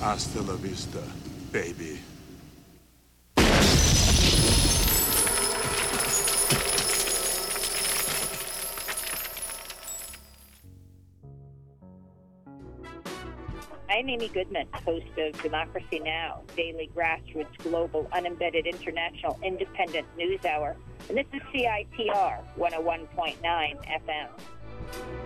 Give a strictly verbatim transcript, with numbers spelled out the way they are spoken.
Hasta la vista, baby. I'm Amy Goodman, host of Democracy Now!, daily grassroots, global, unembedded, international, independent news hour. And this is C I T R one oh one point nine F M.